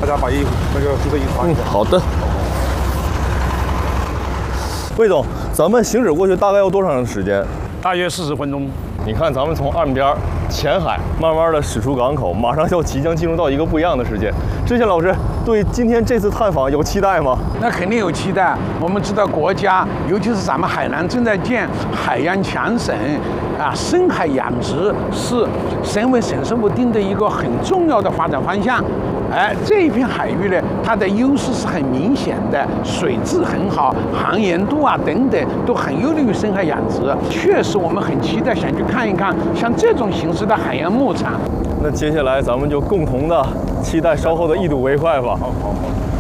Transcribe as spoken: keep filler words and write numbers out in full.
大家把衣服那个注射衣穿一下。 嗯，好的。魏总，咱们行驶过去大概要多长时间？ 大约四十分钟。 你看，咱们从岸边前海慢慢的驶出港口，马上要即将进入到一个不一样的世界。志贤老师对今天这次探访有期待吗？ 那肯定有期待。我们知道国家，尤其是咱们海南正在建海洋强省，啊，深海养殖是省委省市部定的一个很重要的发展方向。哎，这一片海域呢，它的优势是很明显的，水质很好，航盐度啊等等都很有利于深海养殖。确实，我们很期待想去看一看像这种形式的海洋牧场。 那接下来咱们就共同的期待稍后的一睹为快吧。 好好好。